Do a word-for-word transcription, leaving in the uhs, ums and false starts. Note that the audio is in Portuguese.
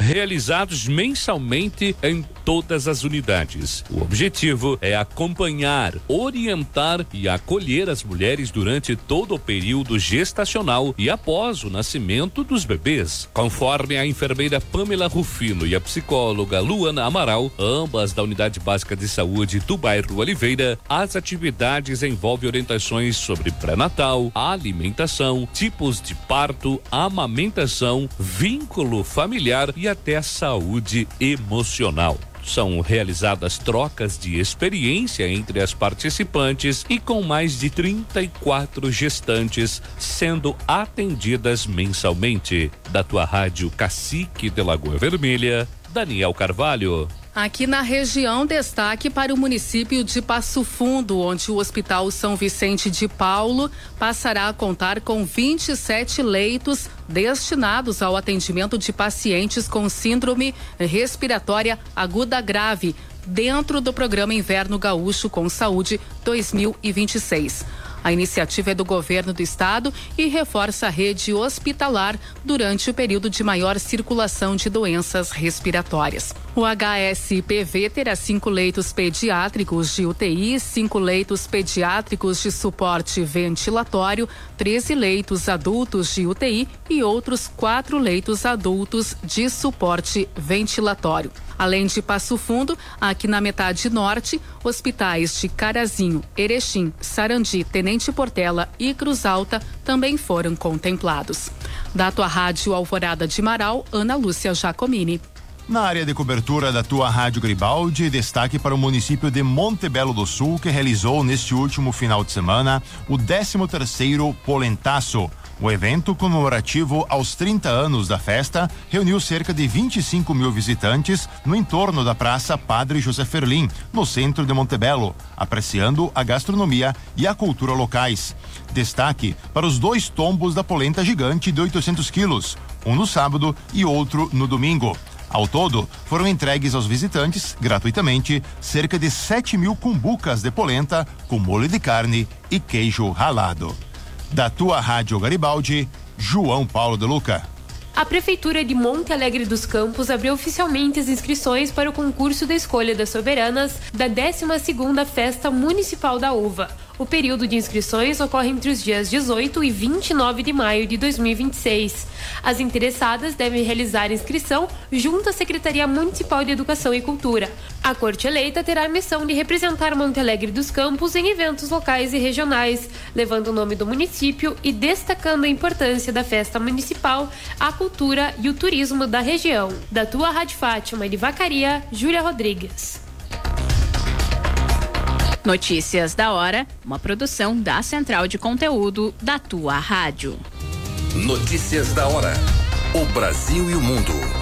realizados mensalmente em todas as unidades. O objetivo é acompanhar, orientar e acolher as mulheres durante todo o período gestacional e após o nascimento dos bebês. Conforme a enfermeira Pamela Rufino e a psicóloga Luana Amaral, ambas da Unidade Básica de Saúde do bairro Oliveira, as atividades envolvem orientações sobre pré-natal, alimentação, tipos de parto, amamentação, vínculo familiar e até saúde emocional. São realizadas trocas de experiência entre as participantes e com mais de trinta e quatro gestantes sendo atendidas mensalmente. Da tua rádio Cacique de Lagoa Vermelha, Daniel Carvalho. Aqui na região, destaque para o município de Passo Fundo, onde o Hospital São Vicente de Paulo passará a contar com vinte e sete leitos destinados ao atendimento de pacientes com síndrome respiratória aguda grave, dentro do programa Inverno Gaúcho com Saúde dois mil e vinte e seis. A iniciativa é do governo do estado e reforça a rede hospitalar durante o período de maior circulação de doenças respiratórias. O H S P V terá cinco leitos pediátricos de U T I, cinco leitos pediátricos de suporte ventilatório, treze leitos adultos de U T I e outros quatro leitos adultos de suporte ventilatório. Além de Passo Fundo, aqui na metade norte, hospitais de Carazinho, Erechim, Sarandi, Tenente Portela e Cruz Alta também foram contemplados. Da tua rádio Alvorada de Marau, Ana Lúcia Giacomini. Na área de cobertura da tua Rádio Garibaldi, destaque para o município de Montebello do Sul, que realizou neste último final de semana o décimo terceiro Polentaço. O evento comemorativo aos trinta anos da festa reuniu cerca de vinte e cinco mil visitantes no entorno da Praça Padre José Ferlim, no centro de Montebello, apreciando a gastronomia e a cultura locais. Destaque para os dois tombos da polenta gigante de oitocentos quilos, um no sábado e outro no domingo. Ao todo, foram entregues aos visitantes, gratuitamente, cerca de sete mil cumbucas de polenta com molho de carne e queijo ralado. Da tua Rádio Garibaldi, João Paulo de Luca. A Prefeitura de Monte Alegre dos Campos abriu oficialmente as inscrições para o concurso da Escolha das Soberanas da décima segunda Festa Municipal da Uva. O período de inscrições ocorre entre os dias dezoito e vinte e nove de maio de dois mil e vinte e seis. As interessadas devem realizar a inscrição junto à Secretaria Municipal de Educação e Cultura. A corte eleita terá a missão de representar Monte Alegre dos Campos em eventos locais e regionais, levando o nome do município e destacando a importância da festa municipal, a cultura e o turismo da região. Da tua Rádio Fátima de Vacaria, Júlia Rodrigues. Notícias da hora, uma produção da Central de Conteúdo da tua rádio. Notícias da hora. O Brasil e o mundo